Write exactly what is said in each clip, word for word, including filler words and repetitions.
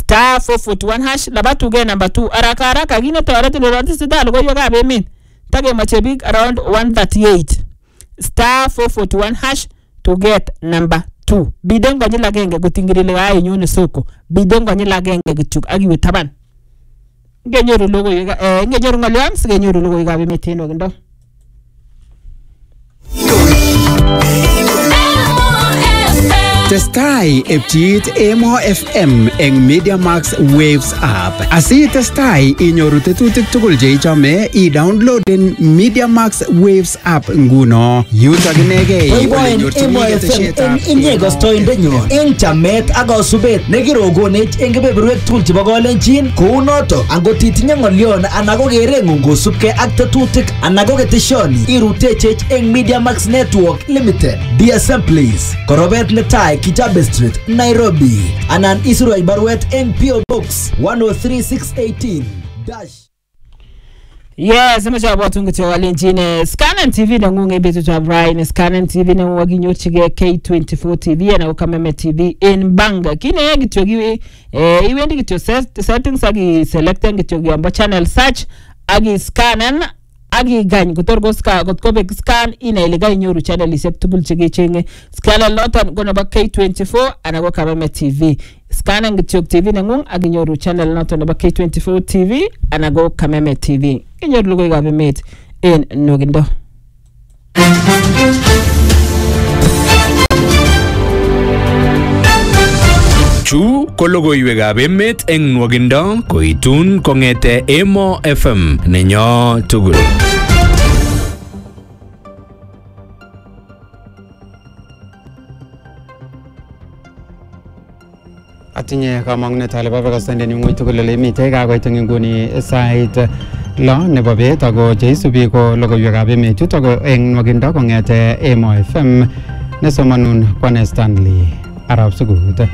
star four forty-one hash labatu ge number two araka araka gine toreti loroti sida logo yoga bemin tage machebik around one thirty-eight star four forty-one hash to get number two bidon gani lagenge gutingirile ay nyone soko bidon gani lagenge gichuk agiwe taban ngenyoru logo yoga eh ngenyoru ngaliam sigenyoru logo yoga bemeteno gindo Testai epchit Emo F M eng Media Max Waves app. Asi testai inyoru tetutik tugul je ichome i downloaden Media Max Waves app nguno. Yuto ginege Boyboy Emo F M eng inyego stoindenyo eng chamet ak kasubet nekirogonech eng kebeberwek tugul chebo Kalenjin kou noto angot itinye ng'olyon anan ko kereng'ung kosubkei ak tetutik anan ko keteshoni irutechech eng Media Max Network Limited D S M please korobet netai Kijabe Street, Nairobi. Anan isiru ay barwet eng P O Box one oh three six eighteen dash. Yes, macha watu ngitwa walenjine Scanner T V na ngunge betu cha Brian Scanner T V na waginyochige K twenty-four T V na ukameme T V in Banga kine gitwa giwe eh iwendi gitwa settings agi select gitwa giamba channel search agi scanner agi gany kutorgo ska gotkobe scan ina ilega inyoru channel isep tubul chige chenge scan lotan gona ba K twenty-four anago kameme T V scan ngityok T V nangung agi nyoru channel lotan ba K twenty-four T V anago kameme T V inyoru logo gabe met en nogindo Chu ko logoiwekab emet eng nwogindo koitun kongete Emo F M nenyo tugul. Atinye kamang'unet ale babakastande ni ng'oi tugul ole mitei kakoit eng nguni sait lo nebo bet ako cheisubi ko logoiwekab emet chutok ko eng nwogindo kongete Emo F M nesomanun Kwane Stanley Arab Sugut.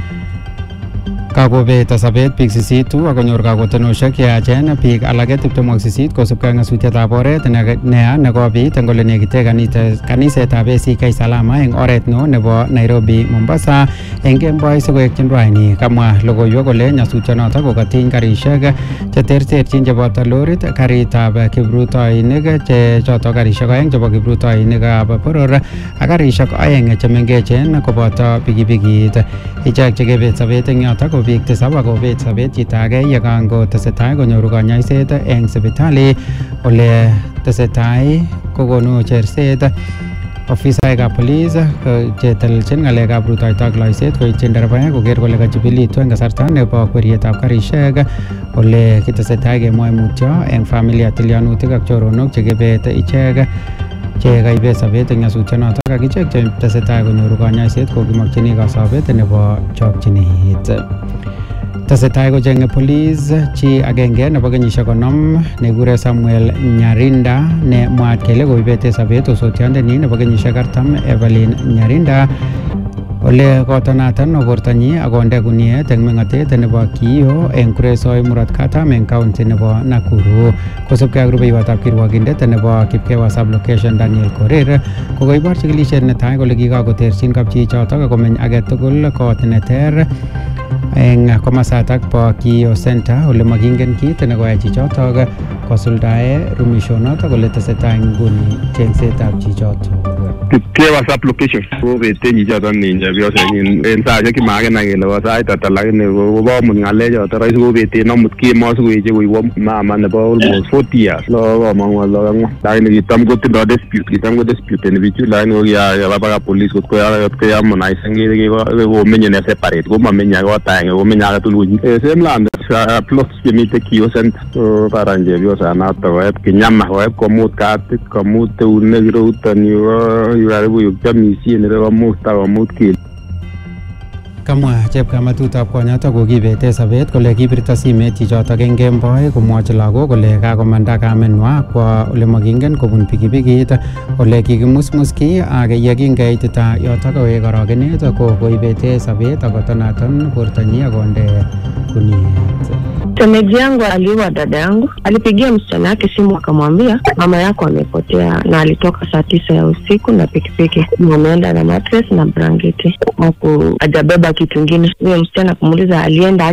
Kakobet sabet biik sisitu akonyor kakotenoshek cheyachen biik alake tiptem ak sisit kosubkei ak ng'asutietab oret neya nekobit eng ole nekite kanisetab A C K Salama eng oret neo nebo Nairobi Mombasa eng kemboi sikoekchin raini. Kamwa logoiwek kole nyasutyonoto kokatiny karishek cheterterchin cheboto lorit, karitab kiprutoinik che choto karishek oeng chebo kiprutoinikab boror ak karishek oeng chemengechen koboto pikipikit. Ichek chekebet sabet eng yoto ko biik tisab akobet sabet chito age yekango tesetai konyoru kanyoiset eng sipitali ole tesetai kokonu cherset. Ofisaekab police chetelelchin ng'alekab rutoito ak loiset koityin nderebaek koker kole kachibilitu eng kasarta nebo kwerietab karishek ole kitesetai kemwoe mutyo eng familia tilyanutik ak choronok chekibet ichek che kaibet sabet eng nyasutyonotok ak ichek che tesetai konyoru kanyoiset kokimokchini kasobet nebo chokchinet. Tesetai kochenge police chi agenge nebo kenyisiek konom nekure Samuel Nyarinda ne mwaat kele koibete sabet osotiondenyi nebo kenyisiek artam Evelyn Nyarinda ole kotonatan bortonyi akonde kuniet eng meng'otet nebo Kiyo eng Kuresoi murot katam eng county nebo Nakuru. Kosubkei ak rubeiwotab kirwokindet nebo Kipkewa sublocation Daniel Korir kokoibor chikilisiet netai kole kikakoterchin kapchi chotok komeny age tugul kot neter eng komasatak bo Kiyo Center ole makingen kit nekoyai chichotok kosuldae rumishonotok ole tesetai nguni chengsetab chichotok. Kipkewa sublocation ko betenyi chotok ni chepyosenyin en saishek chemakinai kele bo sait ata lakini kobomut ng'alechotok rahisi kobeten amut kemoi sikoeche koiwo mama nebo almost forty years lo komong'u lo ang'wan lakini kitam kotindoi dispute kitam ko disputeni bichu lakini kokiyaba baka police kot koyamonise komenye ne separate komamenye kot aenge komenye age tugul same land plots chemite Kiyo Center so paran chepyosanato koep kinyama koep komut katit komut eunek ireutoni karibu yukyomisien komut takomut kil. Kamwa chepkamatutab konyotok kokibete sabet kole kibirto simet chichotok eng kemboi komwochi lagok kole kakomanda kamenwa kwo ole makingen kobun pikipikit ole kikimusmus ki ak yekingeitita yotok kowek orokenet ko koibete sabet akotonaton bortonyi akonde kuniet. Shemeji yangu aliua dada yangu, alipigia msichana yake simu akamwambia mama yako amepotea na alitoka saa tisa ya usiku na pikipiki. Ameenda na mattress na blanketi. Hapo hajabeba kitu kingine. Huyo msichana kumuuliza alienda